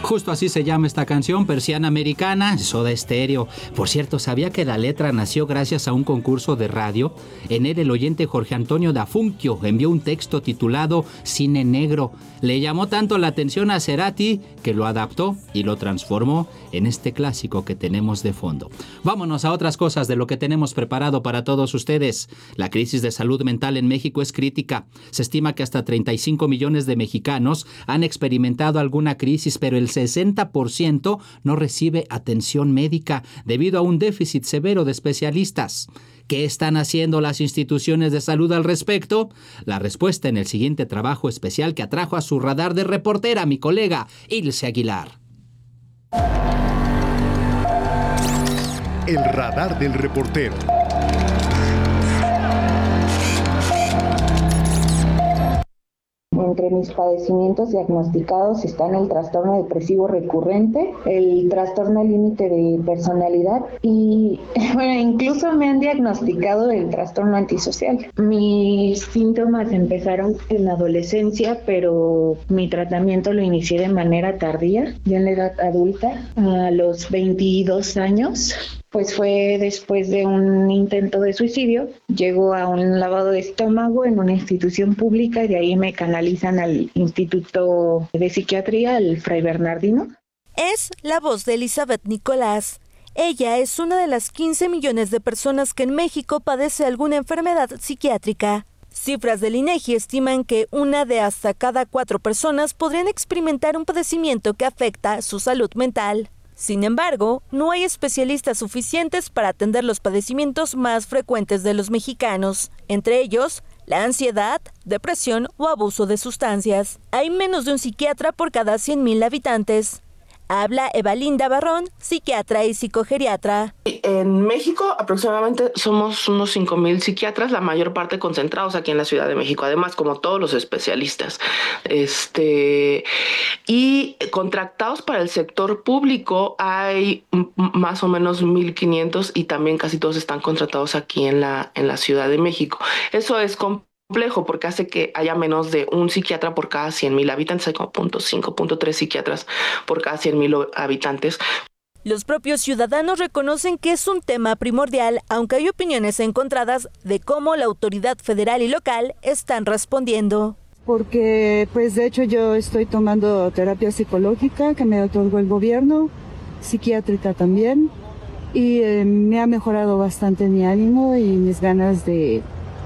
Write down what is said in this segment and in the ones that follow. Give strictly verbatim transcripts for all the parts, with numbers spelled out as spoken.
Justo así se llama esta canción, Persiana Americana, Soda Stereo. Por cierto, ¿sabía que la letra nació gracias a un concurso de radio? En él el oyente Jorge Antonio Dafunquio envió un texto titulado Cine Negro. Le llamó tanto la atención a Cerati que lo adaptó y lo transformó en este clásico que tenemos de fondo. Vámonos a otras cosas de lo que tenemos preparado para todos ustedes. La crisis de salud mental en México es crítica. Se estima que hasta treinta y cinco millones de mexicanos han experimentado alguna crisis, pero el sesenta por ciento no recibe atención médica debido a un déficit severo de especialistas. ¿Qué están haciendo las instituciones de salud al respecto? La respuesta en el siguiente trabajo especial que atrajo a su radar de reportera mi colega Ilse Aguilar. El radar del reportero. Entre mis padecimientos diagnosticados están el trastorno depresivo recurrente, el trastorno límite de personalidad y bueno, incluso me han diagnosticado el trastorno antisocial. Mis síntomas empezaron en la adolescencia, pero mi tratamiento lo inicié de manera tardía, ya en la edad adulta, a los veintidós años. Pues fue después de un intento de suicidio, llego a un lavado de estómago en una institución pública y de ahí me canalizan al Instituto de Psiquiatría, al Fray Bernardino. Es la voz de Elizabeth Nicolás. Ella es una de las quince millones de personas que en México padece alguna enfermedad psiquiátrica. Cifras del INEGI estiman que una de hasta cada cuatro personas podrían experimentar un padecimiento que afecta su salud mental. Sin embargo, no hay especialistas suficientes para atender los padecimientos más frecuentes de los mexicanos, entre ellos la ansiedad, depresión o abuso de sustancias. Hay menos de un psiquiatra por cada cien mil habitantes. Habla Evalinda Barrón, psiquiatra y psicogeriatra. En México aproximadamente somos unos cinco mil psiquiatras, la mayor parte concentrados aquí en la Ciudad de México, además como todos los especialistas. Este, y contratados para el sector público hay m- más o menos mil quinientos y también casi todos están contratados aquí en la, en la Ciudad de México. Eso es complejo porque hace que haya menos de un psiquiatra por cada cien mil habitantes, hay como punto cinco, punto tres psiquiatras por cada cien mil habitantes. Los propios ciudadanos reconocen que es un tema primordial, aunque hay opiniones encontradas de cómo la autoridad federal y local están respondiendo. Porque, pues de hecho yo estoy tomando terapia psicológica que me otorgó el gobierno, psiquiátrica también, y eh, me ha mejorado bastante mi ánimo y mis ganas de...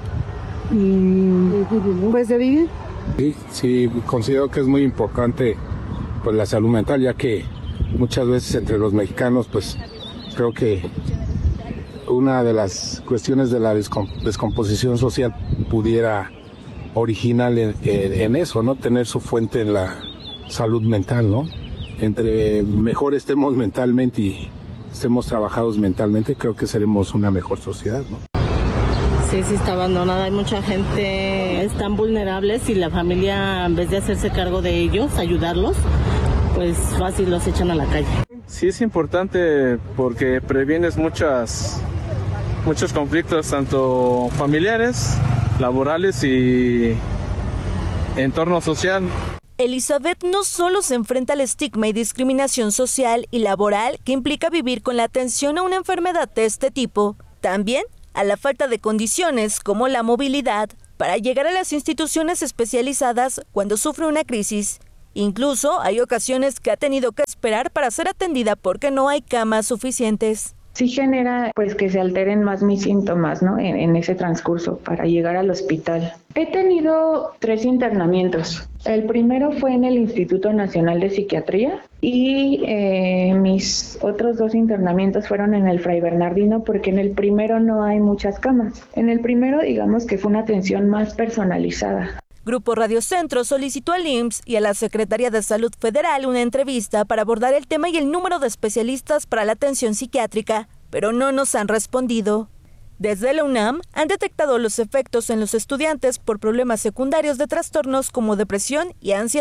Y, pues de vivir. Sí, sí, considero que es muy importante pues la salud mental, ya que muchas veces entre los mexicanos pues creo que una de las cuestiones de la descom- descomposición social pudiera originar en, en, en eso, ¿no? Tener su fuente en la salud mental, ¿no? Entre mejor estemos mentalmente y estemos trabajados mentalmente, creo que seremos una mejor sociedad, ¿no? Sí, sí está abandonada, hay mucha gente, están vulnerables y la familia, en vez de hacerse cargo de ellos, ayudarlos, pues fácil los echan a la calle. Sí es importante porque previenes muchas, muchos conflictos, tanto familiares, laborales y entorno social. Elizabeth no solo se enfrenta al estigma y discriminación social y laboral que implica vivir con la atención a una enfermedad de este tipo, también a la falta de condiciones como la movilidad para llegar a las instituciones especializadas cuando sufre una crisis. Incluso hay ocasiones que ha tenido que esperar para ser atendida porque no hay camas suficientes. Sí genera pues que se alteren más mis síntomas, ¿no? En, en ese transcurso para llegar al hospital. He tenido tres internamientos. El primero fue en el Instituto Nacional de Psiquiatría y eh, mis otros dos internamientos fueron en el Fray Bernardino porque en el primero no hay muchas camas. En el primero digamos que fue una atención más personalizada. Grupo Radio Centro solicitó al I M S S y a la Secretaría de Salud Federal una entrevista para abordar el tema y el número de especialistas para la atención psiquiátrica, pero no nos han respondido. Desde la UNAM han detectado los efectos en los estudiantes por problemas secundarios de trastornos como depresión y ansiedad.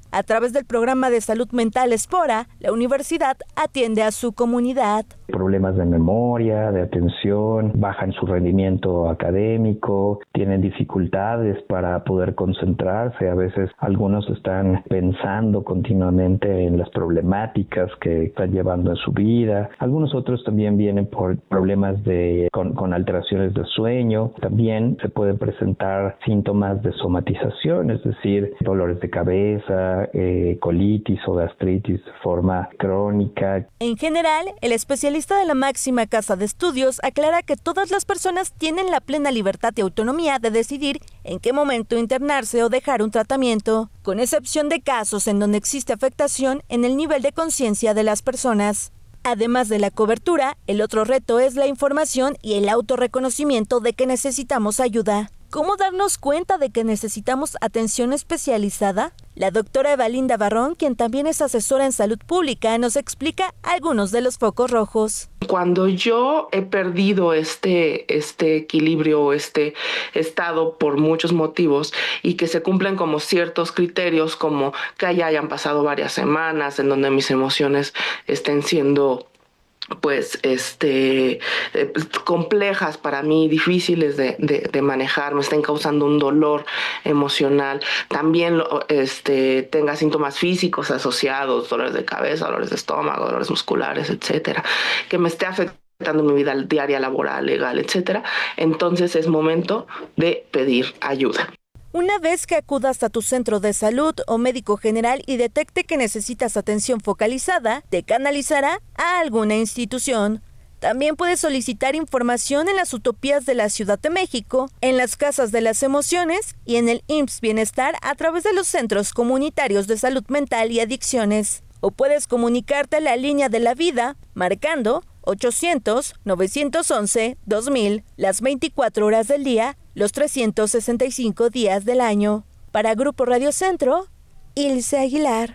A través del programa de salud mental Espora, la universidad atiende a su comunidad. Problemas de memoria, de atención, bajan su rendimiento académico, tienen dificultades para poder concentrarse. A veces algunos están pensando continuamente en las problemáticas que están llevando en su vida. Algunos otros también vienen por problemas de con, con alteraciones de sueño. También se pueden presentar síntomas de somatización, es decir, dolores de cabeza, eh, colitis o gastritis de forma crónica. En general, el especialista de la máxima casa de estudios aclara que todas las personas tienen la plena libertad y autonomía de decidir en qué momento internarse o dejar un tratamiento, con excepción de casos en donde existe afectación en el nivel de conciencia de las personas. Además de la cobertura, el otro reto es la información y el autorreconocimiento de que necesitamos ayuda. ¿Cómo darnos cuenta de que necesitamos atención especializada? La doctora Evalinda Barrón, quien también es asesora en salud pública, nos explica algunos de los focos rojos. Cuando yo he perdido este, este equilibrio, este estado por muchos motivos y que se cumplen como ciertos criterios, como que ya hayan pasado varias semanas en donde mis emociones estén siendo pues este eh, complejas para mí, difíciles de, de, de manejar, me estén causando un dolor emocional, también este tenga síntomas físicos asociados, dolores de cabeza, dolores de estómago, dolores musculares, etcétera, que me esté afectando mi vida diaria, laboral, legal, etcétera, entonces es momento de pedir ayuda. Una vez que acudas a tu centro de salud o médico general y detecte que necesitas atención focalizada, te canalizará a alguna institución. También puedes solicitar información en las utopías de la Ciudad de México, en las casas de las emociones y en el I M S S Bienestar a través de los centros comunitarios de salud mental y adicciones. O puedes comunicarte a la línea de la vida marcando ochocientos, novecientos once, dos mil las veinticuatro horas del día, los trescientos sesenta y cinco días del año. Para Grupo Radio Centro, Ilse Aguilar.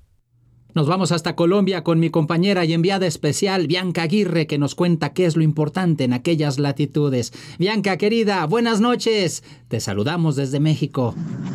Nos vamos hasta Colombia con mi compañera y enviada especial, Bianca Aguirre, que nos cuenta qué es lo importante en aquellas latitudes. Bianca, querida, buenas noches. Te saludamos desde México.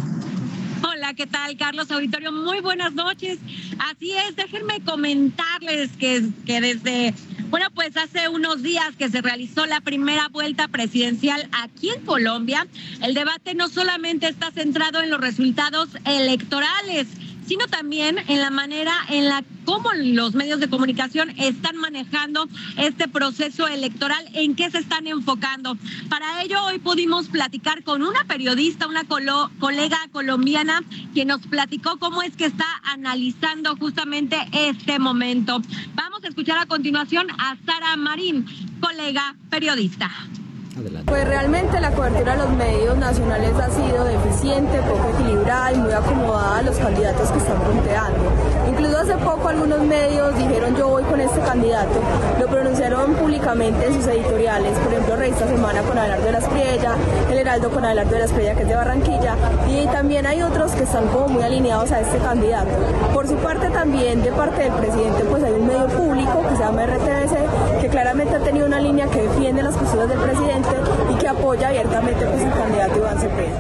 Hola, ¿qué tal, Carlos Auditorio? Muy buenas noches. Así es, déjenme comentarles que, que desde, bueno, pues hace unos días que se realizó la primera vuelta presidencial aquí en Colombia, el debate no solamente está centrado en los resultados electorales, sino también en la manera en la cómo los medios de comunicación están manejando este proceso electoral, en qué se están enfocando. Para ello, hoy pudimos platicar con una periodista, una colo- colega colombiana, quien nos platicó cómo es que está analizando justamente este momento. Vamos a escuchar a continuación a Sara Marín, colega periodista. Adelante. Pues realmente la cobertura de los medios nacionales ha sido deficiente, poco equilibrada y muy acomodada a los candidatos que están fronteando. Incluso hace poco algunos medios dijeron yo voy con este candidato, lo pronunciaron públicamente en sus editoriales, por ejemplo Revista Semana con Abelardo de la Espriella, El Heraldo con Abelardo de la Espriella que es de Barranquilla, y también hay otros que están como muy alineados a este candidato. Por su parte también de parte del presidente pues hay un medio público que se llama R T V C que claramente ha tenido una línea que defiende las posturas del presidente y que apoya abiertamente pues el candidato Iván Cepeda.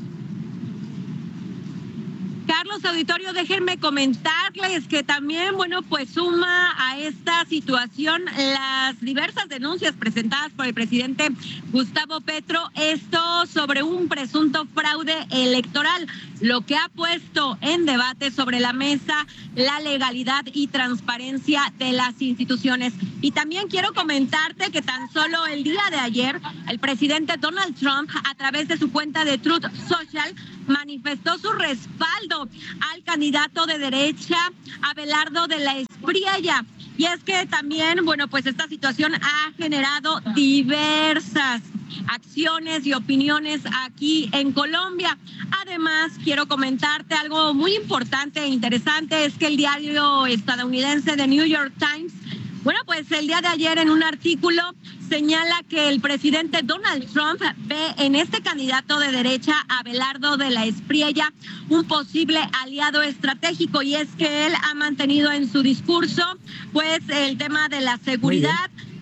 Carlos Auditorio, déjenme comentarles que también, bueno, pues suma a esta situación las diversas denuncias presentadas por el presidente Gustavo Petro, esto sobre un presunto fraude electoral, lo que ha puesto en debate sobre la mesa la legalidad y transparencia de las instituciones. Y también quiero comentarte que tan solo el día de ayer, el presidente Donald Trump, a través de su cuenta de Truth Social, manifestó su respaldo al candidato de derecha Abelardo de la Espriella. Y es que también, bueno, pues esta situación ha generado diversas acciones y opiniones aquí en Colombia. Además, quiero comentarte algo muy importante e interesante, es que el diario estadounidense The New York Times, bueno, pues el día de ayer en un artículo señala que el presidente Donald Trump ve en este candidato de derecha, Abelardo de la Espriella, un posible aliado estratégico, y es que él ha mantenido en su discurso pues el tema de la seguridad,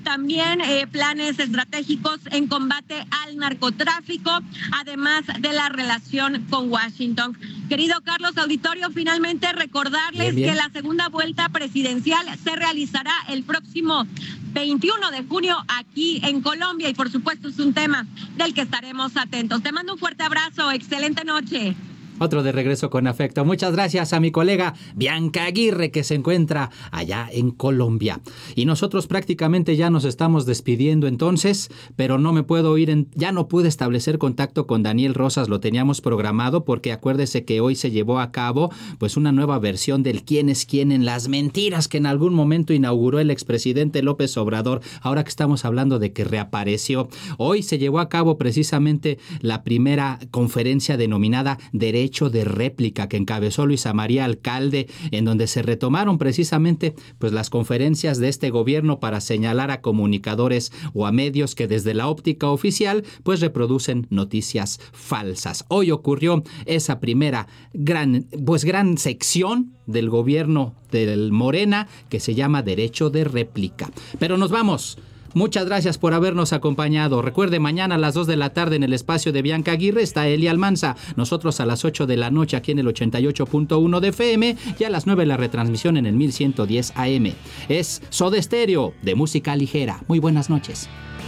también eh, planes estratégicos en combate al narcotráfico, además de la relación con Washington. Querido Carlos, auditorio, finalmente recordarles bien, bien. que la segunda vuelta presidencial se realizará el próximo veintiuno de junio aquí en Colombia y por supuesto es un tema del que estaremos atentos. Te mando un fuerte abrazo, excelente noche. Otro de regreso con afecto. Muchas gracias a mi colega Bianca Aguirre, que se encuentra allá en Colombia. Y nosotros prácticamente ya nos estamos despidiendo entonces, pero no me puedo ir, en, ya no pude establecer contacto con Daniel Rosas, lo teníamos programado porque acuérdese que hoy se llevó a cabo pues una nueva versión del quién es quién en las mentiras que en algún momento inauguró el expresidente López Obrador. Ahora que estamos hablando de que reapareció, hoy se llevó a cabo precisamente la primera conferencia denominada Derecho de réplica que encabezó Luisa María Alcalde, en donde se retomaron precisamente pues las conferencias de este gobierno para señalar a comunicadores o a medios que desde la óptica oficial pues reproducen noticias falsas. Hoy ocurrió esa primera gran pues gran sección del gobierno del Morena que se llama Derecho de réplica. Pero nos vamos. Muchas gracias por habernos acompañado. Recuerde, mañana a las dos de la tarde en el espacio de Bianca Aguirre está Eli Almanza. Nosotros a las ocho de la noche aquí en el ochenta y ocho punto uno de F M y a las nueve la retransmisión en el mil ciento diez A M. Es Soda Stereo de música ligera. Muy buenas noches.